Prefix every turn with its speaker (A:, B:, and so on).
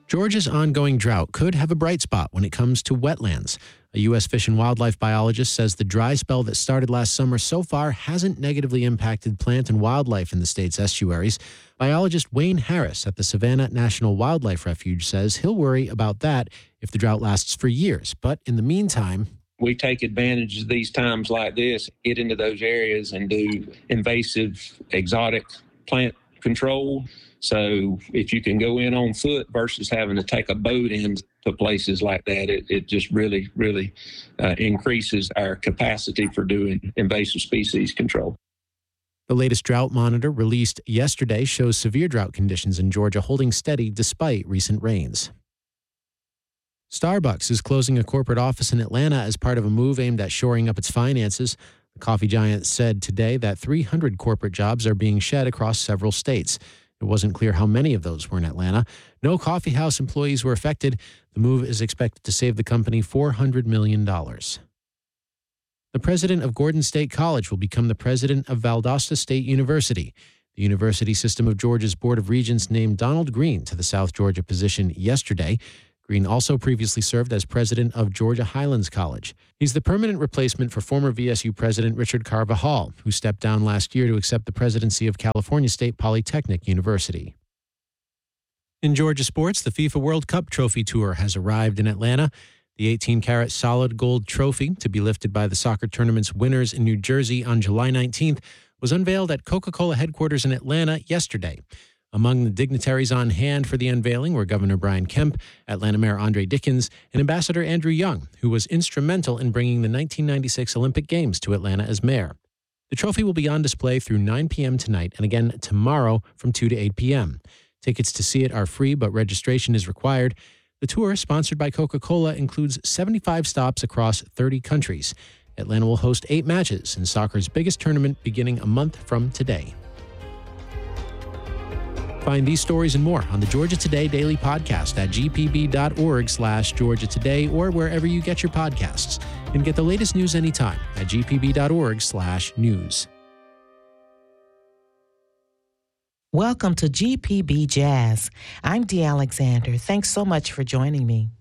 A: Georgia's ongoing drought could have a bright spot when it comes to wetlands. A U.S. Fish and Wildlife biologist says the dry spell that started last summer so far hasn't negatively impacted plant and wildlife in the state's estuaries. Biologist Wayne Harris at the Savannah National Wildlife Refuge says he'll worry about that if the drought lasts for years. But in the meantime,
B: we take advantage of these times like this, get into those areas and do invasive exotic plant control. So if you can go in on foot versus having to take a boat into places like that, it just really increases our capacity for doing invasive species control.
A: The latest drought monitor released yesterday shows severe drought conditions in Georgia holding steady despite recent rains. Starbucks is closing a corporate office in Atlanta as part of a move aimed at shoring up its finances. The coffee giant said today that 300 corporate jobs are being shed across several states. It wasn't clear how many of those were in Atlanta. No coffeehouse employees were affected. The move is expected to save the company $400 million. The president of Gordon State College will become the president of Valdosta State University. The University System of Georgia's Board of Regents named Donald Green to the South Georgia position yesterday. Green also previously served as president of Georgia Highlands College. He's the permanent replacement for former VSU president Richard Carvajal, who stepped down last year to accept the presidency of California State Polytechnic University. In Georgia sports, the FIFA World Cup Trophy Tour has arrived in Atlanta. The 18-karat solid gold trophy, to be lifted by the soccer tournament's winners in New Jersey on July 19th, was unveiled at Coca-Cola headquarters in Atlanta yesterday. Among the dignitaries on hand for the unveiling were Governor Brian Kemp, Atlanta Mayor Andre Dickens, and Ambassador Andrew Young, who was instrumental in bringing the 1996 Olympic Games to Atlanta as mayor. The trophy will be on display through 9 p.m. tonight and again tomorrow from 2 to 8 p.m. Tickets to see it are free, but registration is required. The tour, sponsored by Coca-Cola, includes 75 stops across 30 countries. Atlanta will host 8 matches in soccer's biggest tournament beginning a month from today. Find these stories and more on the Georgia Today Daily Podcast at gpb.org/Georgia Today or wherever you get your podcasts. And get the latest news anytime at gpb.org/news.
C: Welcome to GPB Jazz. I'm Dee Alexander. Thanks so much for joining me.